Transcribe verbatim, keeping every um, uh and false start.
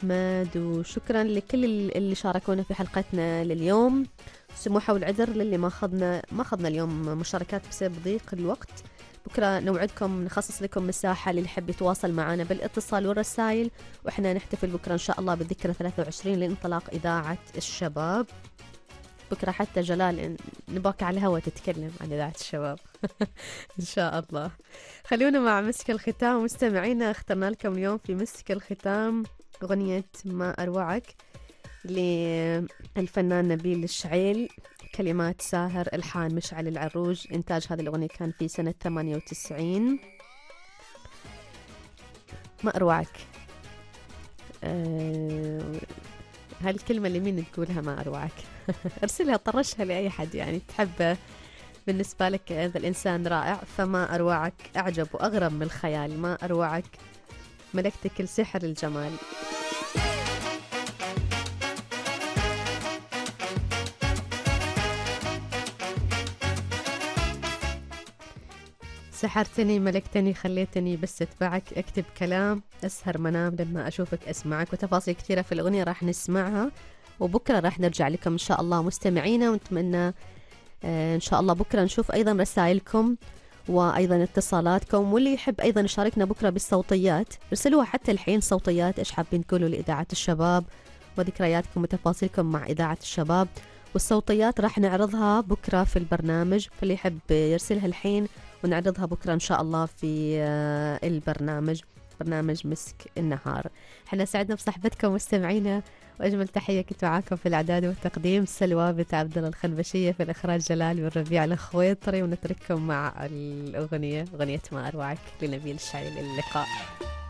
أحمد، وشكرا لكل اللي شاركونا في حلقتنا لليوم. سموحة والعذر للي ما أخذنا ما أخذنا اليوم مشاركات بسبب ضيق الوقت. بكرة نوعدكم نخصص لكم مساحة للي يحب يتواصل معنا بالاتصال والرسائل، وإحنا نحتفل بكرة إن شاء الله بالذكرى ثلاثة وعشرين لانطلاق إذاعة الشباب. بكرة حتى جلال نباك على الهوا تتكلم عن إذاعة الشباب إن شاء الله. خلونا مع مسك الختام مستمعينا. اخترنا لكم اليوم في مسك الختام أغنية ما أروعك للفنان نبيل الشعيل، كلمات ساهر، إلحان مشعل العروج. إنتاج هذه الأغنية كان في سنة ثمانية وتسعين. ما أروعك. أه... هالكلمة اللي مين تقولها ما أروعك ارسلها طرشها لأي حد يعني تحبه. بالنسبة لك هذا الإنسان رائع، فما أروعك أعجب وأغرب من الخيال. ما أروعك ملكتك السحر الجمال. سحرتني ملكتني خليتني بس اتبعك، اكتب كلام اسهر منام لما اشوفك اسمعك. وتفاصيل كثيرة في الاغنية راح نسمعها، وبكرة راح نرجع لكم ان شاء الله مستمعينا. ونتمنى آه ان شاء الله بكرة نشوف ايضا رسائلكم وايضا اتصالاتكم، واللي يحب ايضا يشاركنا بكرة بالصوتيات ارسلوها حتى الحين صوتيات ايش حابين تقولوا لإذاعة الشباب وذكرياتكم وتفاصيلكم مع إذاعة الشباب. والصوتيات راح نعرضها بكرة في البرنامج، فاللي يحب يرسلها الحين ونعرضها بكرة إن شاء الله في البرنامج، برنامج مسك النهار. احنا سعدنا بصحبتكم مستمعينا، وأجمل تحية كنت معاكم في الإعداد والتقديم سلوى بنت عبد الله الخنبشية، في الإخراج جلال والربيع الخويطري. ونترككم مع الأغنية أغنية ما أروعك لنبيل الشعيل. اللقاء.